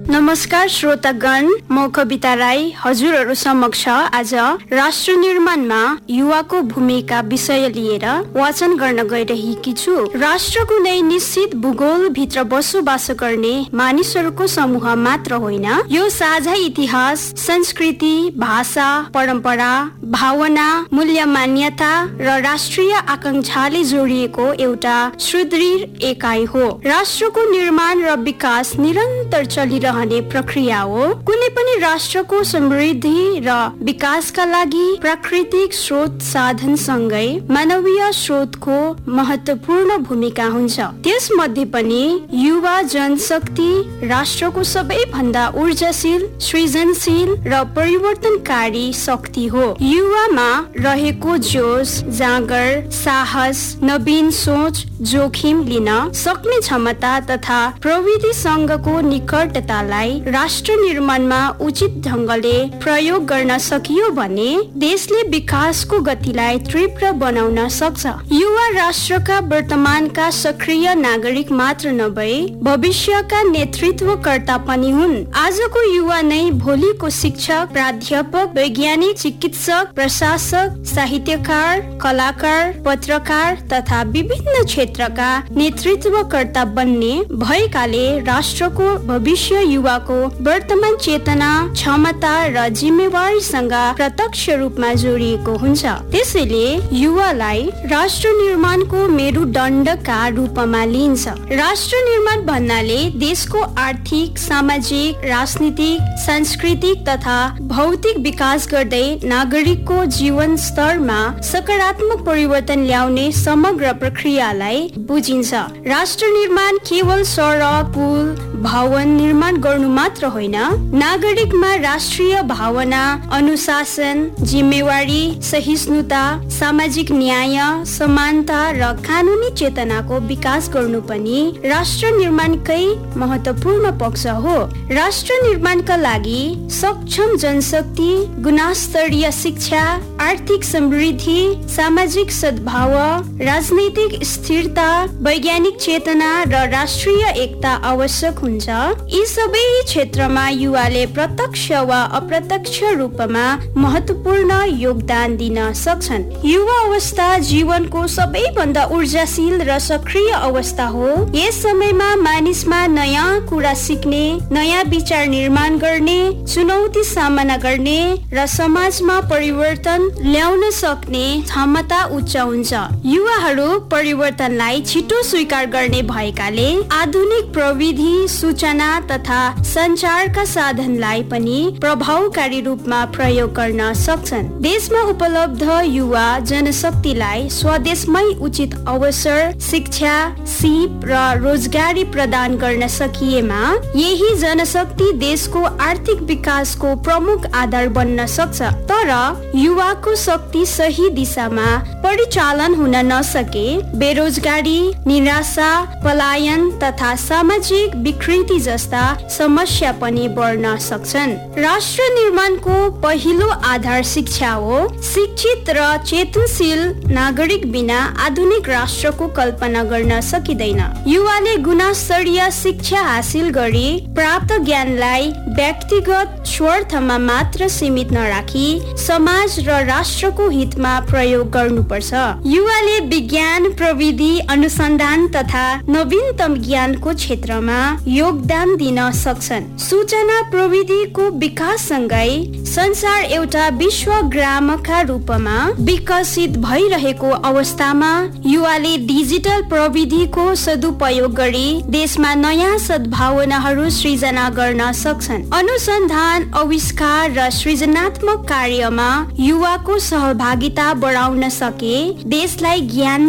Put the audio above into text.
नमस्कार श्रोतागण, म कविता राई हजुरहरू समक्ष आज राष्ट्र निर्माणमा युवाको भूमिका विषय लिएर वाचन गर्न गइरहेकी छु। राष्ट्र कुनै निश्चित भूगोल भित्र बसोबास गर्ने मानिसहरूको समूह मात्र होइन, यो साझा इतिहास, संस्कृति, भाषा, परम्परा, भावना, मूल्य, मान्यता र राष्ट्रिय आकांक्षाले जोडिएको एउटा सुदृढ एकाइ हो। राष्ट्रको निर्माण र विकास निरन्तर चलिरहने प्रक्रिया हो। कुनै पनि राष्ट्रको समृद्धि र विकासका लागि प्राकृतिक स्रोत साधन सँगै मानवीय स्रोतको महत्वपूर्ण भूमिका हुन्छ। त्यसमध्ये पनि युवा जनशक्ति राष्ट्रको सबैभन्दा ऊर्जाशील, सृजनशील र परिवर्तनकारी शक्ति हो। युवामा रहेको जोश, जाँगर, साहस, नवीन सोच, जोखिम लिन सक्ने क्षमता तथा प्रविधिसँगको निकटतालाई राष्ट्र निर्माणमा उचित ढंगले प्रयोग गर्न सकियो भने देशले विकासको गतिलाई तीव्र बनाउन सक्छ। युवा राष्ट्रका वर्तमानका सक्रिय नागरिक मात्र नभई भविष्यका नेतृत्वकर्ता पनि हुन्। आजको युवा नै भोलिको शिक्षक, प्राध्यापक, वैज्ञानिक, चिकित्सक, प्रशासक, साहित्यकार, कलाकार, पत्रकार तथा विभिन्न क्षेत्रका नेतृत्वकर्ता बन्ने भएकाले राष्ट्रको भविष्य युवाको वर्तमान चेतना, क्षमता र जिम्मेवारीसँग प्रत्यक्ष रूपमा जोडिएको हुन्छ। त्यसैले युवालाई राष्ट्र निर्माणको मेरुदण्डका रूपमा लिइन्छ। राष्ट्र निर्माण भन्नाले देशको आर्थिक, सामाजिक, राजनीतिक, सांस्कृतिक तथा भौतिक विकास गर्दै नागरिकको जीवन स्तरमा सकारात्मक परिवर्तन ल्याउने समग्र प्रक्रियालाई बुझिन्छ। राष्ट्र निर्माण केवल सडक, पुल, भवन निर्माण गर्नु मात्र होइन, नागरिकमा राष्ट्रिय भावना, अनुशासन, जिम्मेवारी, सहिष्णुता, सामाजिक न्याय, समानता र कानुनी चेतनाको विकास गर्नु पनि राष्ट्र निर्माणकै महत्वपूर्ण पक्ष हो। राष्ट्र निर्माणका लागि सक्षम जनशक्ति, गुणस्तरीय शिक्षा, आर्थिक समृद्धि, सामाजिक सद्भाव, राजनैतिक स्थिरता, वैज्ञानिक चेतना र राष्ट्रिय एकता आवश्यक हुन्छ। यी सबै क्षेत्रमा युवाले प्रत्यक्ष वा अप्रत्यक्ष रूपमा महत्वपूर्ण योगदान दिन सक्छन्। युवा अवस्था जीवनको सबैभन्दा ऊर्जाशील र सक्रिय अवस्था हो। यस समयमा मानिसमा नयाँ कुरा सिक्ने, नयाँ विचार निर्माण गर्ने, चुनौती सामना गर्ने र समाजमा परिवर्तन ल्याउन सक्ने क्षमता उच्च हुन्छ। युवाहरू परिवर्तनलाई छिटो स्वीकार गर्ने भएकाले आधुनिक प्रविधि, सूचना तथा सञ्चारका साधनलाई पनि प्रभावकारी रूपमा प्रयोग गर्न सक्छन्। देशमा उपलब्ध युवा जनशक्तिलाई स्वदेशमै उचित अवसर, शिक्षा, सिप र रोजगारी प्रदान गर्न सकिएमा यही जनशक्ति देशको आर्थिक विकासको प्रमुख आधार बन्न सक्छ। तर युवाको शक्ति सही दिशामा परिचालन हुन नसके बेरोजगारी, निराशा, पलायन तथा सामाजिक विकृति जस्ता समस्या पनि बढ्न सक्छन्। राष्ट्र निर्माणको पहिलो आधार शिक्षा हो। शिक्षित र चेतनशील नागरिक बिना आधुनिक राष्ट्रको कल्पना गर्न सकिँदैन। युवाले गुणस्तरीय शिक्षा हासिल गरी प्राप्त ज्ञानलाई व्यक्तिगत स्वार्थमा मात्र सीमित नराखी समाज र राष्ट्रको हितमा प्रयोग गर्नुपर्छ। युवाले विज्ञान, प्रविधि, अनुसन्धान तथा नवीनतम ज्ञानको क्षेत्रमा योगदान दिन सक्छन्। सूचना प्रविधिको विकाससँगै संसार एउटा विश्वग्रामका रूपमा विकसित भइरहेको अवस्थामा युवाले डिजिटल प्रविधिको सदुपयोग गरी देशमा नयाँ सद्भावनाहरू सृजना गर्न सक्छन्। अनुसन्धान, आविष्कार र सृजनात्मक कार्यमा युवाको सहभागिता बढाउन सके देशलाई ज्ञान